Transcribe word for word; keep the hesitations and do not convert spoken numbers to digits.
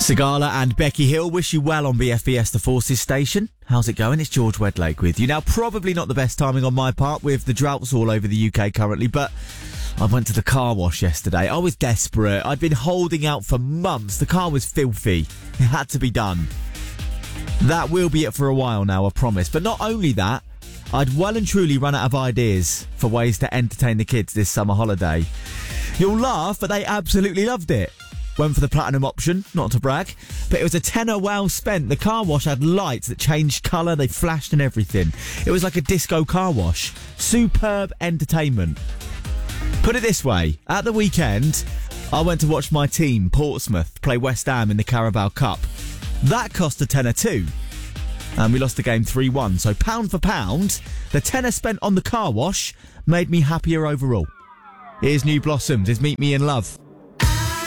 Sigala and Becky Hill wish you well on B F B S The Forces station. How's it going? It's George Wedlake with you. Now, probably not the best timing on my part with the droughts all over the U K currently, but I went to the car wash yesterday. I was desperate. I'd been holding out for months. The car was filthy. It had to be done. That will be it for a while now, I promise. But not only that, I'd well and truly run out of ideas for ways to entertain the kids this summer holiday. You'll laugh, but they absolutely loved it. Went for the platinum option, not to brag, but it was a tenner well spent. The car wash had lights that changed colour, they flashed and everything. It was like a disco car wash. Superb entertainment. Put it this way, at the weekend, I went to watch my team, Portsmouth, play West Ham in the Carabao Cup. That cost a tenner too. And we lost the game three one, so pound for pound, the tenner spent on the car wash made me happier overall. Here's New Blossoms, it's Meet Me in Love.